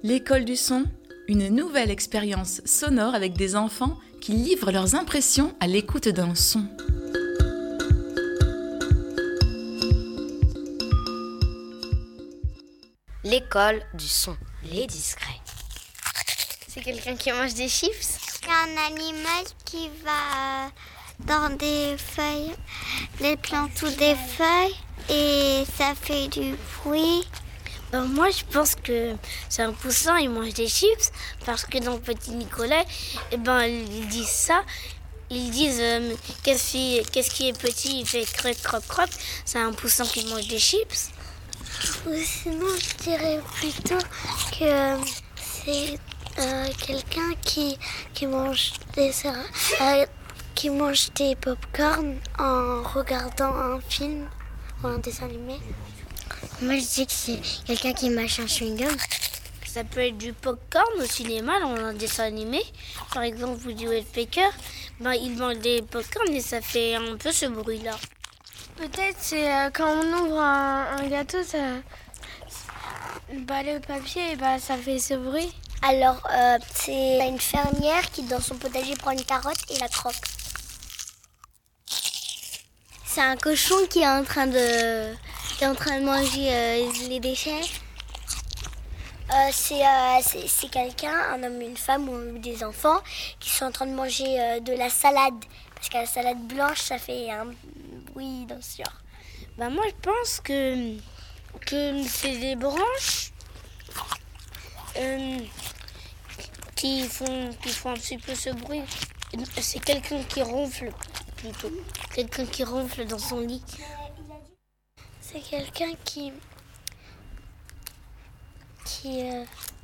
L'école du son, une nouvelle expérience sonore avec des enfants qui livrent leurs impressions à l'écoute d'un son. L'école du son, les discrets. C'est quelqu'un qui mange des chips. C'est un animal qui va dans des feuilles, des plantes ou des feuilles, et ça fait du bruit. Moi, je pense que c'est un poussin, il mange des chips, parce que dans Petit Nicolas, ils disent ça. Ils disent qu'est-ce qui est petit, il fait croc croc croc. C'est un poussin qui mange des chips. Ou sinon, je dirais plutôt que c'est quelqu'un qui mange des pop-corn en regardant un film ou un dessin animé. Moi, je dis que c'est quelqu'un qui mâche un chewing-gum. Ça peut être du pop-corn au cinéma, dans un dessin animé. Par exemple, Woody Woodpecker, il mange des pop-corn et ça fait un peu ce bruit-là. Peut-être c'est quand on ouvre un gâteau, le papier, ça fait ce bruit. Alors, c'est une fermière qui, dans son potager, prend une carotte et la croque. C'est un cochon qui est en train de manger les déchets. C'est quelqu'un, un homme, une femme ou des enfants qui sont en train de manger de la salade. Parce que la salade blanche, ça fait un bruit dans ce genre. Moi, je pense que c'est des branches qui font un petit peu ce bruit. C'est quelqu'un qui ronfle, plutôt. Quelqu'un qui ronfle dans son lit. C'est quelqu'un qui